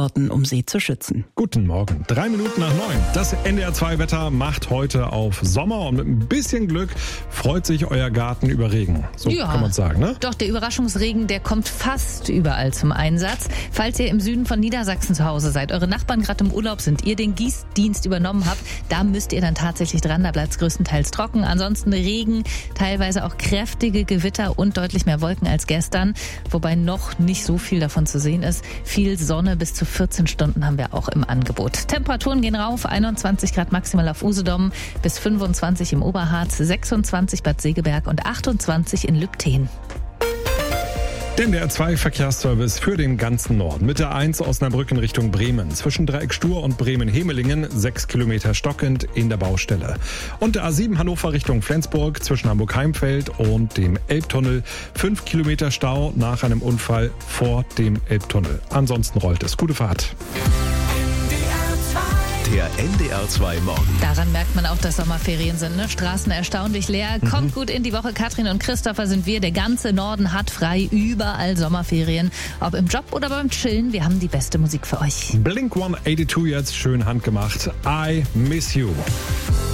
Antworten, um sie zu schützen. Guten Morgen, 3 Minuten nach 9. Das NDR2-Wetter macht heute auf Sommer und mit ein bisschen Glück freut sich euer Garten über Regen. So kann man sagen, ne? Doch, der Überraschungsregen, der kommt fast überall zum Einsatz. Falls ihr im Süden von Niedersachsen zu Hause seid, eure Nachbarn gerade im Urlaub sind, ihr den Gießdienst übernommen habt, da müsst ihr dann tatsächlich dran, da bleibt es größtenteils trocken. Ansonsten Regen, teilweise auch kräftige Gewitter und deutlich mehr Wolken als gestern, wobei noch nicht so viel davon zu sehen ist. Viel Sonne, bis zu 14 Stunden haben wir auch im Angebot. Temperaturen gehen rauf, 21 Grad maximal auf Usedom, bis 25 im Oberharz, 26 Bad Segeberg und 28 in Lübtheen. Der NDR2-Verkehrsservice für den ganzen Norden. Mit der 1 Osnabrück in Richtung Bremen. Zwischen Dreieck Stur und Bremen-Hemelingen 6 Kilometer stockend in der Baustelle. Und der A7 Hannover Richtung Flensburg zwischen Hamburg-Heimfeld und dem Elbtunnel. 5 Kilometer Stau nach einem Unfall vor dem Elbtunnel. Ansonsten rollt es. Gute Fahrt. Der NDR2 Morgen. Daran merkt man auch, dass Sommerferien sind, ne? Straßen erstaunlich leer. Kommt gut in die Woche. Katrin und Christopher sind wir. Der ganze Norden hat frei. Überall Sommerferien. Ob im Job oder beim Chillen. Wir haben die beste Musik für euch. Blink 182 jetzt schön handgemacht. I miss you.